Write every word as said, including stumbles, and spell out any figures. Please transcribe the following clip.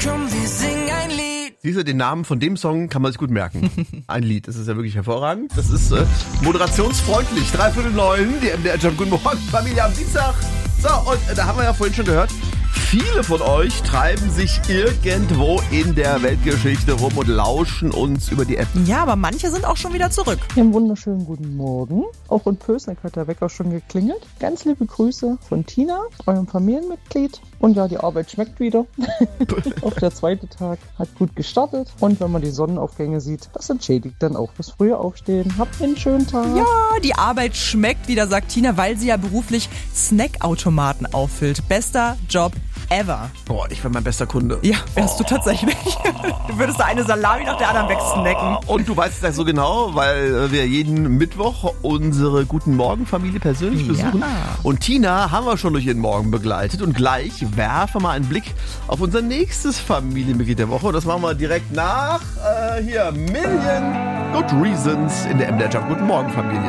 komm, wir singen ein Lied. Siehst du, den Namen von dem Song kann man sich gut merken. Ein Lied, das ist ja wirklich hervorragend. Das ist äh, moderationsfreundlich. Dreiviertel neun, die M D R Jump. Guten Morgen, Familie am Dienstag. So, und äh, da haben wir ja vorhin schon gehört, viele von euch treiben sich irgendwo in der Weltgeschichte rum und lauschen uns über die App. Ja, aber manche sind auch schon wieder zurück. Einen wunderschönen guten Morgen. Auch in Pößneck hat der Wecker schon geklingelt. Ganz liebe Grüße von Tina, eurem Familienmitglied. Und ja, die Arbeit schmeckt wieder. Auch der zweite Tag hat gut gestartet. Und wenn man die Sonnenaufgänge sieht, das entschädigt dann auch das frühe Aufstehen. Habt einen schönen Tag. Ja, die Arbeit schmeckt wieder, sagt Tina, weil sie ja beruflich Snackautomaten auffüllt. Bester Job ever. Boah, ich wäre mein bester Kunde. Ja, wärst oh. du tatsächlich. Du würdest da eine Salami nach der anderen wegsnacken. Und du weißt es ja so genau, weil wir jeden Mittwoch unsere Guten Morgen-Familie persönlich besuchen. Ja. Und Tina haben wir schon durch jeden Morgen begleitet. Und gleich werfen wir mal einen Blick auf unser nächstes Familienmitglied der Woche. Und das machen wir direkt nach äh, hier Million Good Reasons in der M D R Jump. Guten Morgen, Familie.